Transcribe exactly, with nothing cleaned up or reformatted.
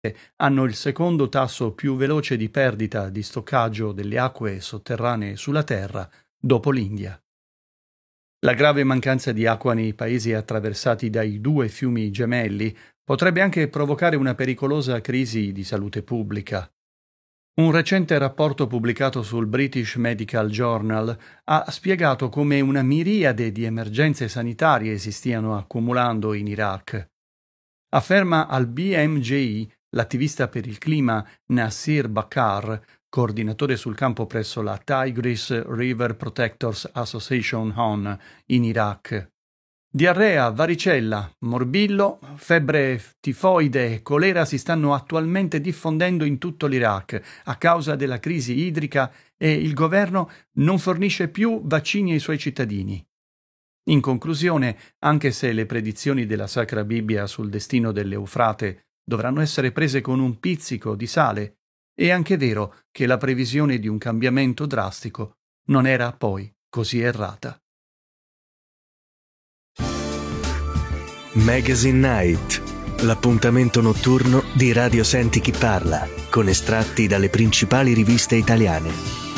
hanno il secondo tasso più veloce di perdita di stoccaggio delle acque sotterranee sulla Terra, dopo l'India. La grave mancanza di acqua nei paesi attraversati dai due fiumi gemelli potrebbe anche provocare una pericolosa crisi di salute pubblica. Un recente rapporto pubblicato sul British Medical Journal ha spiegato come una miriade di emergenze sanitarie si stiano accumulando in Iraq. Afferma al B M J I l'attivista per il clima Nasir Bakar, coordinatore sul campo presso la Tigris River Protectors Association O N in Iraq. Diarrea, varicella, morbillo, febbre tifoide e colera si stanno attualmente diffondendo in tutto l'Iraq a causa della crisi idrica e il governo non fornisce più vaccini ai suoi cittadini. In conclusione, anche se le predizioni della Sacra Bibbia sul destino dell'Eufrate dovranno essere prese con un pizzico di sale, è anche vero che la previsione di un cambiamento drastico non era poi così errata. Magazine Night, l'appuntamento notturno di Radio Senti Chi Parla, con estratti dalle principali riviste italiane.